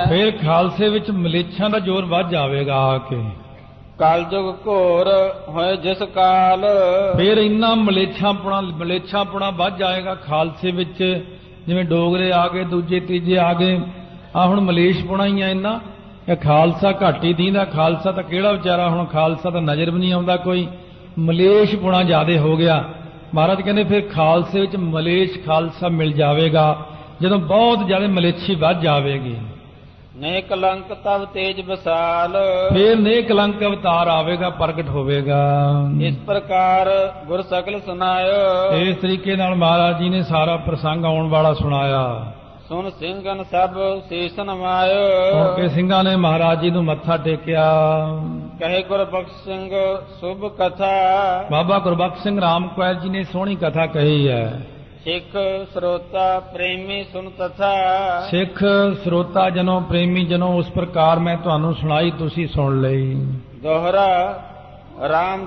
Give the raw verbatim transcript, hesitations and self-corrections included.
ਫਿਰ ਖਾਲਸੇ ਵਿੱਚ ਮਲੇਛਾਂ ਦਾ ਜ਼ੋਰ ਵੱਧ ਜਾਵੇਗਾ ਆ ਕੇ। ਕਲਯੁਗ ਘੋਰ ਹੋਏ ਜਿਸ ਕਾਲ, ਫਿਰ ਇੰਨਾ ਮਲੇਛਾਪੁਣਾ ਮਲੇਛਾਪੁਣਾ ਵੱਧ ਜਾਏਗਾ ਖਾਲਸੇ ਵਿੱਚ। ਜਿਵੇਂ ਡੋਗਰੇ ਆ ਗਏ, ਦੂਜੇ ਤੀਜੇ ਆ ਗਏ, ਆ ਹੁਣ ਮਲੇਸ਼ਪੁਣਾ ਹੀ ਆ ਇੰਨਾ। ਇਹ ਖਾਲਸਾ ਘੱਟ ਹੀ ਦੀਂਦਾ। ਖਾਲਸਾ ਤਾਂ ਕਿਹੜਾ ਵਿਚਾਰਾ, ਹੁਣ ਖਾਲਸਾ ਤਾਂ ਨਜ਼ਰ ਵੀ ਨਹੀਂ ਆਉਂਦਾ ਕੋਈ। ਮਲੇਸ਼ਪੁਣਾ ਜ਼ਿਆਦੇ ਹੋ ਗਿਆ। ਮਹਾਰਾਜ ਕਹਿੰਦੇ ਫਿਰ ਖਾਲਸੇ ਵਿੱਚ ਮਲੇਸ਼ ਖਾਲਸਾ ਮਿਲ ਜਾਵੇਗਾ ਜਦੋਂ ਬਹੁਤ ਜ਼ਿਆਦਾ ਮਲੇਛੀ ਵੱਧ ਜਾਵੇਗੀ। ਨੇ ਕਲੰਕ ਤਬ ਤੇਜ ਵਿਸਾਲ, ਫਿਰ ਨੇ ਕਲੰਕ ਅਵਤਾਰ ਆਵੇਗਾ, ਪ੍ਰਗਟ ਹੋਵੇਗਾ। ਇਸ ਪ੍ਰਕਾਰ ਗੁਰ ਸਕਲ ਸੁਨਾਇਓ, ਇਸ ਤਰੀਕੇ ਨਾਲ ਮਹਾਰਾਜ ਜੀ ਨੇ ਸਾਰਾ ਪ੍ਰਸੰਗ ਆਉਣ ਵਾਲਾ ਸੁਣਾਇਆ। ਸੁਨ ਸਿੰਘਨ ਸਭ ਸੀਸ ਨਵਾਇਓ, ਸੁਣ ਕੇ ਸਿੰਘਾਂ ਨੇ ਮਹਾਰਾਜ ਜੀ ਨੂੰ ਮੱਥਾ ਟੇਕਿਆ। ਕਹੇ ਗੁਰਬਖਸ਼ ਸਿੰਘ ਸੁਭ ਕਥਾ, ਬਾਬਾ ਗੁਰਬਖਸ਼ ਸਿੰਘ ਰਾਮਕੁਆਲ ਜੀ ਨੇ ਸੋਹਣੀ ਕਥਾ ਕਹੀ ਹੈ। ਸਿੱਖ ਸਰੋਤਾ ਪ੍ਰੇਮੀ ਸੁਨ ਤਥਾ, ਸਿੱਖ ਸਰੋਤਾ ਜਨੋ ਪ੍ਰੇਮੀ ਜਨੋ ਉਸ ਪ੍ਰਕਾਰ ਮੈਂ ਤੁਹਾਨੂੰ ਸੁਣਾਈ, ਤੁਸੀਂ ਸੁਣ ਲਈ। ਦੋਹਰਾ ਰਾਮ